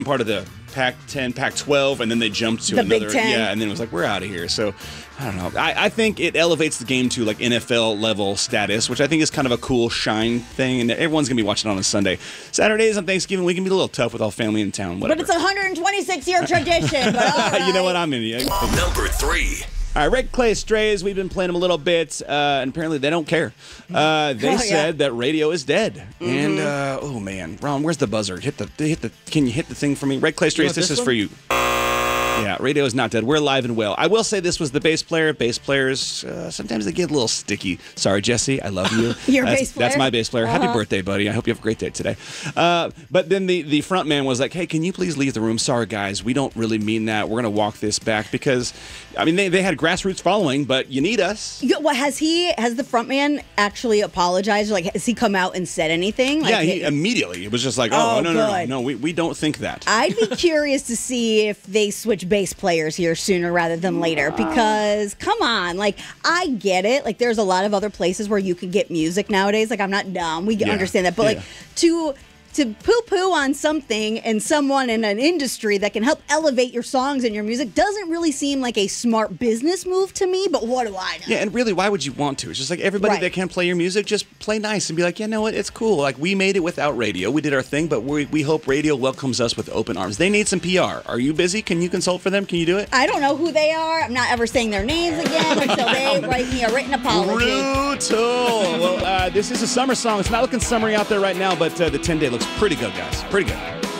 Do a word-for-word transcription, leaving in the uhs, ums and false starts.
part of the Pac ten, Pac twelve, and then they jumped to The another. Big Ten. Yeah, and then it was like, we're out of here. So, I don't know. I, I think it elevates the game to like N F L level status, which I think is kind of a cool shine thing, and everyone's going to be watching it on a Sunday. Saturdays on Thanksgiving, we can be a little tough with all family in town, whatever. But it's a one hundred twenty-six year tradition. But all right. You know what? I'm in. Yeah. Number three. All right, Red Clay Strays, we've been playing them a little bit, uh, and apparently they don't care. Uh, they Oh, yeah. said that radio is dead. Mm-hmm. And, uh, oh, man. Ron, where's the buzzer? Hit the, hit the, can you hit the thing for me? Red Clay Strays, want this, this is one? for you. Yeah, radio is not dead. We're alive and well. I will say this was the bass player. Bass players, uh, sometimes they get a little sticky. Sorry, Jesse, I love you. Your that's, bass player? That's my bass player. Happy Uh-huh. birthday, buddy. I hope you have a great day today. Uh, but then the, the front man was like, hey, can you please leave the room? Sorry, guys, we don't really mean that. We're going to walk this back because, I mean, they, they had grassroots following, but you need us. Yeah, well, has he? Has the front man actually apologized? Like, has he come out and said anything? Like, Yeah, he immediately. It was just like, oh, Oh, no, no, no, good. no, we, we don't think that. I'd be curious to see if they switch bass players here sooner rather than later, because come on, like, I get it. Like, there's a lot of other places where you can get music nowadays. Like, I'm not dumb. We Yeah, understand that. But, yeah. like, to to poo-poo on something and someone in an industry that can help elevate your songs and your music doesn't really seem like a smart business move to me, but what do I know? Yeah, and really, why would you want to? It's just like everybody Right. that can play your music, just play nice and be like, yeah, you know what, it's cool. Like, we made it without radio. We did our thing, but we, we hope radio welcomes us with open arms. They need some P R. Are you busy? Can you consult for them? Can you do it? I don't know who they are. I'm not ever saying their names again until they write me a written apology. Brutal. Well, uh, this is a summer song. It's not looking summery out there right now, but uh, the ten-day looks pretty good, guys. Pretty good.